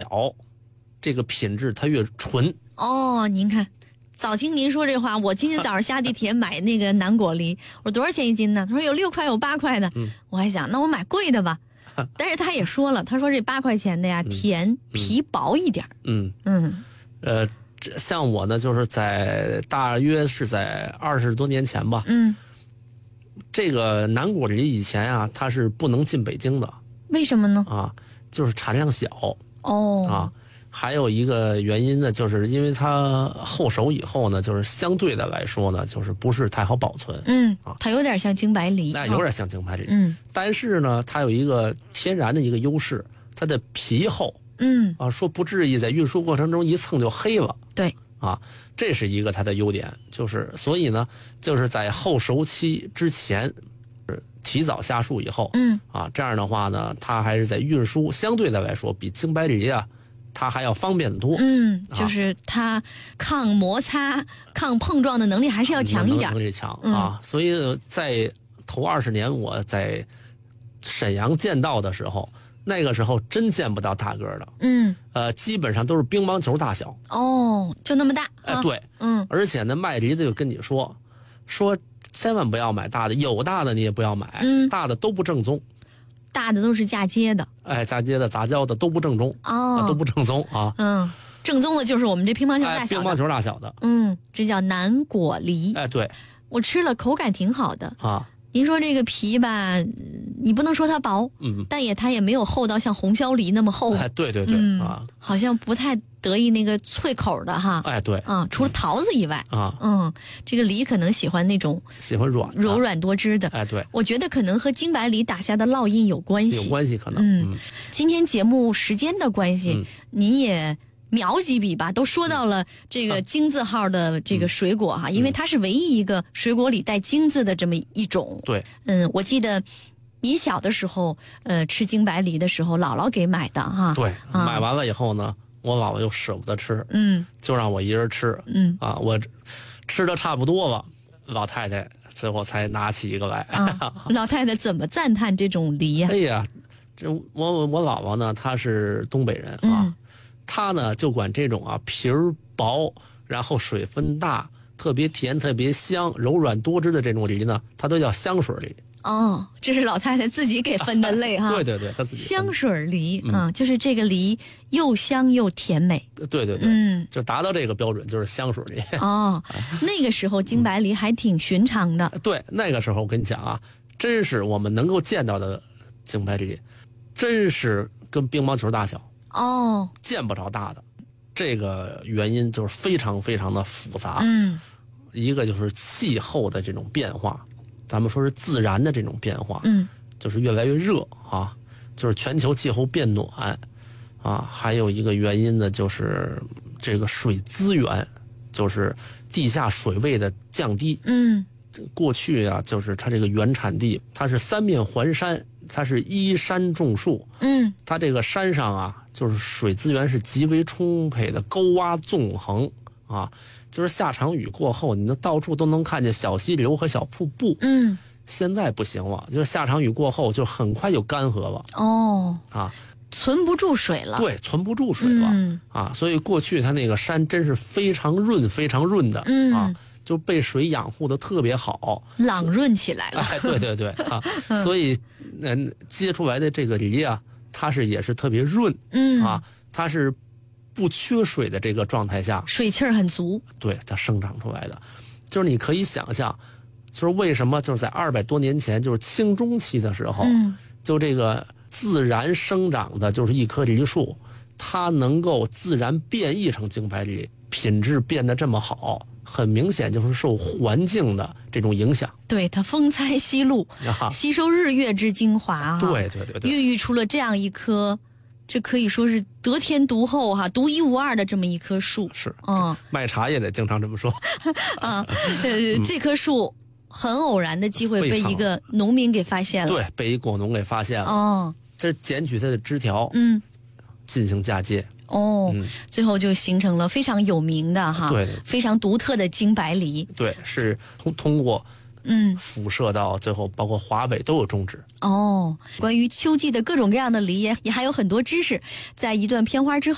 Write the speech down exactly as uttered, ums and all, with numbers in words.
小，这个品质它越纯。 哦，您看。早听您说这话，我今天早上下地铁买那个南果梨，我说多少钱一斤呢？他说有六块有八块的，嗯、我还想那我买贵的吧，但是他也说了，他说这八块钱的呀，甜、嗯、皮薄一点。 嗯嗯，呃，像我呢，就是在大约是在二十多年前吧，嗯，这个南果梨以前啊，它是不能进北京的， 为什么呢？ 啊，就是产量小哦啊。还有一个原因呢，就是因为它后熟以后呢，就是相对的来说呢，就是不是太好保存。 嗯，啊，它有点像京白梨， 那有点像京白梨。 嗯， 但是呢，它有一个天然的一个优势，它的皮厚。 嗯， 啊，说不至于在运输过程中一蹭就黑了。 对， 啊，这是一个它的优点，就是所以呢，就是在后熟期之前，提早下树以后， 嗯， 啊，这样的话呢，它还是在运输相对的来说比京白梨啊。它还要方便得多， 嗯，就是它抗摩擦、抗碰撞的能力还是要强一点， 能力强啊。所以在头二十年我在沈阳见到的时候，那个时候真见不到大个的， 嗯， 呃，基本上都是乒乓球大小， 哦，就那么大， 哎、呃，对， 嗯， 而且呢，卖梨的就跟你说，说千万不要买大的，有大的你也不要买， 嗯， 大的都不正宗。 大的都是嫁接的， 哎，嫁接的、杂交的都不正宗哦、 啊，都不正宗啊。 嗯，正宗的就是我们这乒乓球大小的、 哎、乒乓球大小的， 嗯，这叫南果梨。 哎，对， 我吃了，口感挺好的啊。 您说这个皮吧，你不能说它薄， 嗯， 但也它也没有厚到像红椒梨那么厚。 哎，对对对、 嗯、 啊， 好像不太得意那个脆口的哈。 哎，对啊，除了桃子以外啊， 嗯，这个梨可能喜欢那种喜欢软、 柔软多汁的。 哎，对， 我觉得可能和京白梨打下的烙印有关系， 有关系可能。 嗯，嗯今天节目时间的关系，嗯、您也。描几笔吧，都说到了这个金字号的这个水果哈，嗯、因为它是唯一一个水果里带金字的这么一种。 对， 嗯，我记得你小的时候，呃，吃京白梨的时候，姥姥给买的哈。 对，啊、买完了以后呢，我姥姥又舍不得吃， 嗯， 就让我一人吃， 嗯， 啊，我吃的差不多了，老太太最后才拿起一个来。 啊、老太太怎么赞叹这种梨呀、 啊？哎呀，这我我姥姥呢，她是东北人啊。嗯，他呢就管这种啊皮儿薄，然后水分大，特别甜、特别香、柔软多汁的这种梨呢，它都叫香水梨。 哦，这是老太太自己给分的类哈。 对对对，她自己香水梨啊、嗯，就是这个梨又香又甜美。 对对对， 嗯， 就达到这个标准就是香水梨。 哦，那个时候京白梨还挺寻常的。 嗯、对，那个时候我跟你讲啊，真是我们能够见到的京白梨，真是跟乒乓球大小。 哦， 见不着大的，这个原因就是非常非常的复杂。 嗯， 一个就是气候的这种变化，咱们说是自然的这种变化。 嗯， 就是越来越热啊，就是全球气候变暖啊。还有一个原因呢，就是这个水资源，就是地下水位的降低。 嗯， 过去啊，就是它这个原产地，它是三面环山。它是依山种树， 嗯， 它这个山上啊，就是水资源是极为充沛的，沟洼纵横啊，就是下场雨过后，你能到处都能看见小溪流和小瀑布。 嗯， 现在不行了，就是下场雨过后，就很快就干涸了。 哦， 啊， 存不住水了。 对，存不住水了、 嗯、 啊，所以过去它那个山真是非常润、非常润的、 嗯、 啊。就被水养护的特别好， 朗润起来了。 哎，对对对啊，所以嗯，结出来的这个梨啊，它是也是特别润， 嗯啊，它是不缺水的这个状态下， 水气儿很足， 对，它生长出来的，就是你可以想象，就是为什么就是在二百多年前，就是清中期的时候， 嗯， 就这个自然生长的就是一棵梨树，它能够自然变异成京白梨，品质变得这么好。很明显就是受环境的这种影响， 对它风采西露、啊，吸收日月之精华、啊， 对对对对， 孕育出了这样一棵，这可以说是得天独厚哈、啊，独一无二的这么一棵树。 是， 嗯， 卖茶也得经常这么说啊。呃，这棵树很偶然的机会被一个农民给发现了， 对，被一果农给发现了。 哦， 这捡取它的枝条， 嗯， 进行嫁接。 哦、嗯，最后就形成了非常有名的哈， 对， 非常独特的京白梨。 对，是通通过嗯辐射到最后，包括华北都有种植。 哦，关于秋季的各种各样的梨也也还有很多知识，在一段片花之后。